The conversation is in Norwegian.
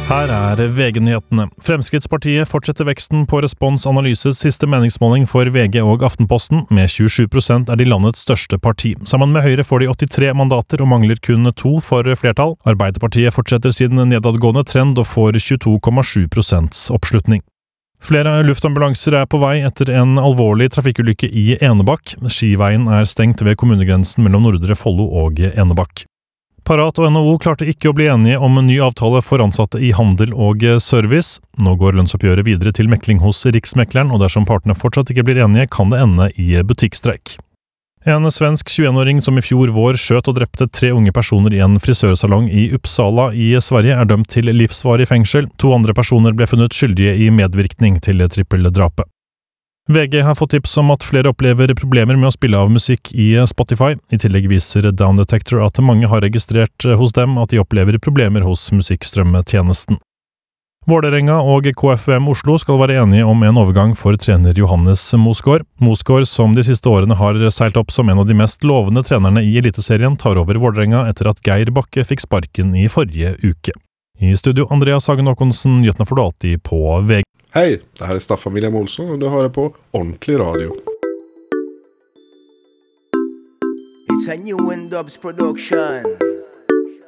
Her VG-nyhetene. Fremskrittspartiet fortsetter veksten på Respons Analyses siste meningsmåling for VG og Aftenposten. Med 27% de landets største parti. Sammen med Høyre får de 83 mandater og mangler kun 2 for flertall. Arbeiderpartiet fortsetter sin nedadgående trend og får 22,7% oppslutning. Flere luftambulanser på vei etter en alvorlig trafikkulykke i Enebakk. Skiveien stengt ved kommunegrensen mellom Nordre Follo og Enebakk. Parat og NHO klarte ikke å bli enige om en ny avtale for ansatte i handel og service. Nå går lønnsoppgjøret videre til mekling hos Riksmekleren, og dersom partene fortsatt ikke blir enige, kan det ende i butikkstreik. En svensk 21-åring som i fjor vår skjøt og drepte 3 unge personer i en frisørsalong i Uppsala i Sverige, dømt til livsvarig fengsel. 2 andre personer ble funnet skyldige i medvirkning til trippeldrapet. VG har fått tips om at flere opplever problemer med å spille av musikk i Spotify. I tillegg viser Down Detector at mange har registrert hos dem at de opplever problemer hos musikkstrømmetjenesten. Vålerenga og KFUM Oslo skal være enige om en overgang for trener Johannes Mosgaard. Mosgaard, som de siste årene har seilt opp som en av de mest lovende trenerne i Eliteserien, tar over Vålerenga etter at Geir Bakke fikk sparken i forrige uke. I studio Andreas Hagen Håkonsen, nyhetene får du alltid på VG. Hej, det här är Staffan William Olsson och du hör på Ordentlig Radio. It's a new Dubs production.